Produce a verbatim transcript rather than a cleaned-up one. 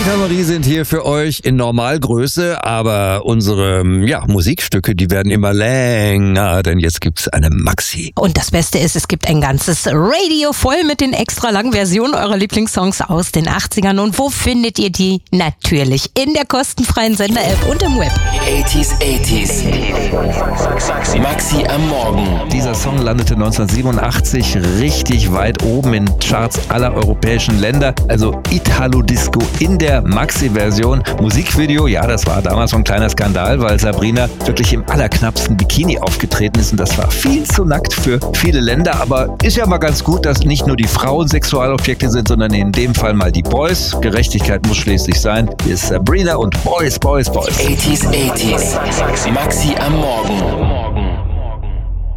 Annika Marie sind hier für euch in Normalgröße, aber unsere ja, Musikstücke, die werden immer länger, denn jetzt gibt's eine Maxi. Und das Beste ist, es gibt ein ganzes Radio voll mit den extra langen Versionen eurer Lieblingssongs aus den achtzigern. Und wo findet ihr die? Natürlich in der kostenfreien Sender-App und im Web. achtziger, achtziger. Maxi am Morgen. Dieser Song landete neunzehnhundertsiebenundachtzig richtig weit oben in Charts aller europäischen Länder. Also Italo-Disco in der Maxi-Version. Musikvideo, ja, das war damals so ein kleiner Skandal, weil Sabrina wirklich im allerknappsten Bikini aufgetreten ist und das war viel zu nackt für viele Länder. Aber ist ja mal ganz gut, dass nicht nur die Frauen Sexualobjekte sind, sondern in dem Fall mal die Boys. Gerechtigkeit muss schließlich sein. Hier ist Sabrina und Boys, Boys, Boys. achtziger, achtziger. Maxi am Morgen.